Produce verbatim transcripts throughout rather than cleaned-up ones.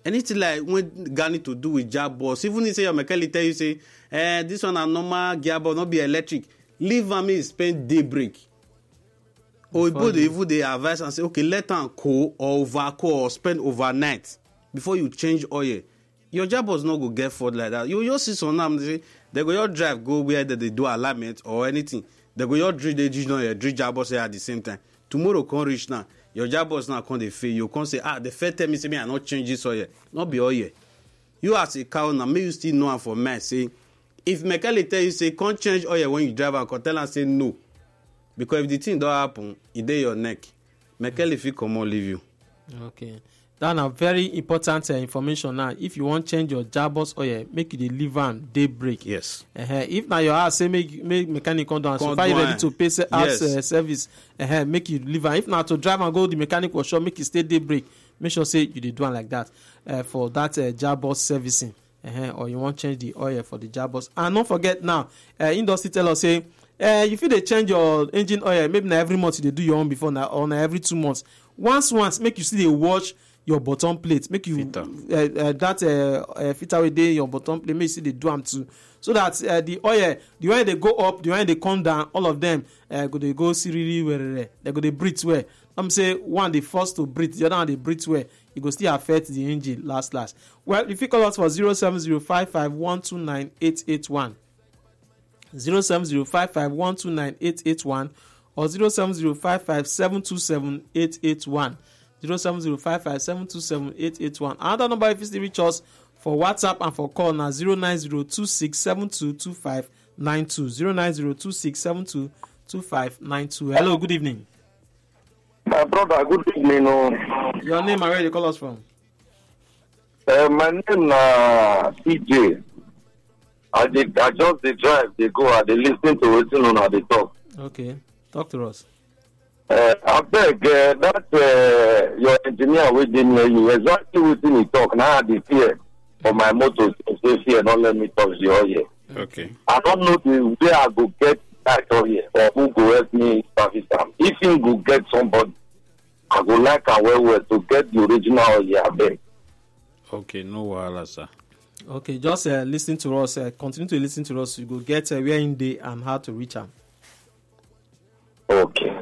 Anything like when Ghana to do with gearbox, even if say your mechanic tell you say, eh, this one a normal gearbox, not be electric. Leave am in spend day break. Or people they even they advise and say, okay, let am cool or overcool or spend overnight before you change oil. Your gearbox not go get fault like that. You just see some them they say they go your drive go where they, they do alignment or anything. They go your drill they just know your drill gearbox at the same time. Tomorrow come reach now. Your gearbox now come they fail. You come say, ah, the first tell me say me I not change this oil. Not be oil. You as a cow now, may you still know for me say, if mechanic tell you say can't change oil when you drive and tell and say no. Because if the thing don't happen, it dey your neck. Mechanic fit come on leave you. Okay. That's a very important uh, information now. If you want change your gearbox oil, make it a leave am day break. Yes. Uh-huh. If now your house say make make mechanic come down, come so far you ready down. to pay se- house Yes. uh, service, uh-huh. Make you leave am. If now to drive and go the mechanic workshop, make it stay day break. Make sure say you dey do am like that uh, for that uh, gearbox servicing, uh-huh. Or you want change the oil for the gearbox. And don't forget now, uh, industry tell us say uh, if you dey change your engine oil, maybe na every month you dey do your own before na or na every two months. Once once make you still dey watch your bottom plate, make you uh, uh, that uh, uh, filter wey dey your bottom plate, make you see dey do am too, so that uh, the oil, the oil dey go up, the oil dey come down, all of them uh, go dey go siriri werere, they go dey breathe well. Let me say one dey forced to breathe, the other one dey breathe well. E go still affect the engine last last. Well, if you call us for zero seven zero five five one two nine eight eight one, zero seven zero five five one two nine eight eight one, or zero seven zero five five seven two seven eight eight one. zero seven zero five five seven two seven eight eight one. Another number if you still reach us for WhatsApp and for call now zero nine zero two six seven two two five nine two, zero nine zero two six seven two two five nine two. Hello, good evening. My brother, good evening. Uh, Your name and where you call us from? uh, my name is C J. I, did, I just the drive, they go, I they listen to what's on at the talk. Okay, talk to us. Uh, I beg uh, that uh, your engineer within you exactly within the talk. Now I the fear for my motor to say fear, don't let me touch the oil. Okay. I don't know the where I go get that oil or who go help me service them. If you go get somebody, I go like and well well to get the original oil. I beg. Okay, no wahala, sir. Okay, just uh, listen to us. Uh, continue to listen to us. You go get uh, where in day and how to reach them. Okay.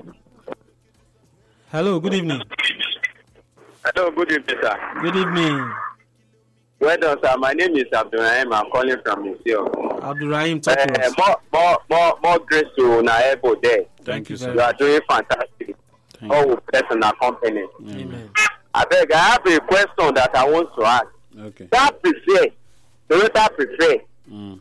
Hello, good evening. Hello, good evening, sir. Good evening. Well done, sir. My name is Abdurrahim. I'm calling from Museo. Abdurrahim, talk to Uh, us. more, more, more, more grace to Naebo there. Thank you, sir. You are doing fantastic. Thank All with personal company. Amen. I beg, I have a question that I want to ask. Okay. That prefer, Toyota prefer. Mm.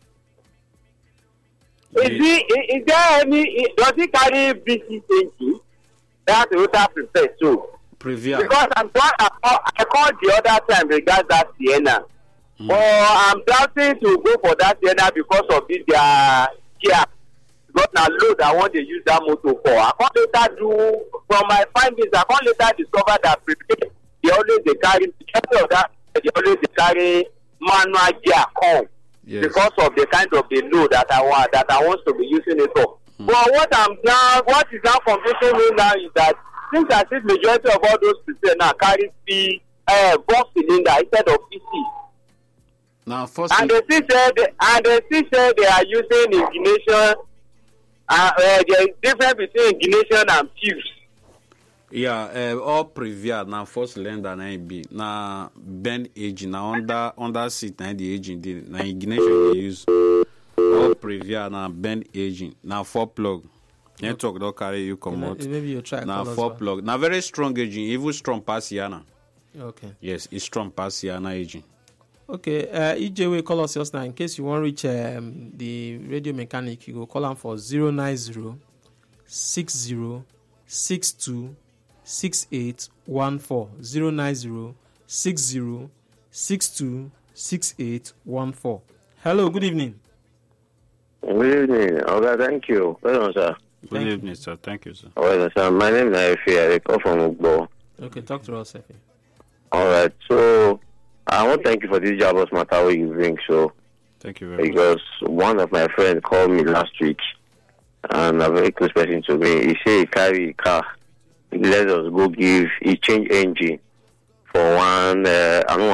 Is, he, is, is there any, does he carry B C engine? That Toyota prefer too. Previa. Because I'm glad I, call, I called the other time regarding that Sienna. Mm. But I'm doubting to go for that Sienna because of this their Kia. Because now load I want to use that motor for. I can't later do, from my findings, I can't later discover that prepared, they always they carry, because of that, they always they carry manual gear come. Yes. Because of the kind of the load that I want, that I want to be using it for. Mm. But what I'm now, what is now confusing me now is that since I see majority of all those people now carry the uh, box cylinder instead of P C. Now, first, And they still say they, and they still say they are using ignition. Uh, uh, there is difference between ignition and fuse. yeah, uh, all Previa now first cylinder na be na bend engine na under under seat na the engine dey na ignition they use. All Previa na bend engine na four plug. Network don't carry you come out. Maybe you try. Now call us four back. plug. Now very strong engine, even strong pass Yana. Okay. Yes, it's strong pass Yana engine. Okay. Uh, E J will call us just now in case you want to reach um, the radio mechanic. You go call him for zero nine zero six zero six two six eight one four zero nine zero six zero six two six eight one four. Hello. Good evening. Good evening. Okay, thank you. Well done, sir. Good Thank evening, sir. Thank you, sir. Well done, sir. My name is Naifi. I come from Ugbo. Okay. Talk to us, Efe. All right. So, I want to thank you for this Jabos matter where you bring. So, Thank you very much. because one of my friends called me last week, and a very close person to me. He said he carry a car. He let us go give. He change engine for one. Uh, I don't